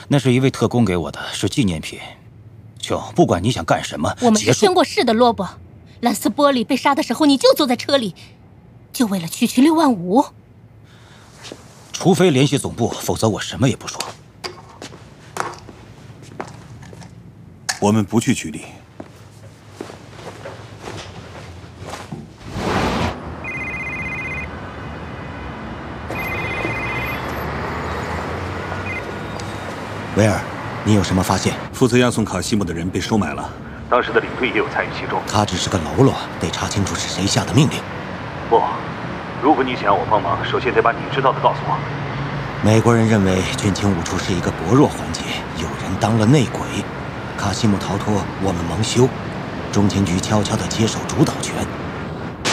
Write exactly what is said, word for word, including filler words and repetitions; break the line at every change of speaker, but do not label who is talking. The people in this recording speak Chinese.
那是一位特工给我的，是纪念品。兄，不管你想干什么，
我们是宣过誓的，罗伯。兰斯波利被杀的时候，你就坐在车里，就为了区区六万五。
除非联系总部，否则我什么也不说。
我们不去取缔。
维尔，你有什么发现？
负责押送卡西姆的人被收买了，
当时的领队也有参与其中。
他只是个喽啰，得查清楚是谁下的命令。
不，如果你想让我帮忙，首先得把你知道的告诉我。
美国人认为军情五处是一个薄弱环节，有人当了内鬼。卡西姆逃脱，我们蒙羞。中情局悄悄地接手主导权。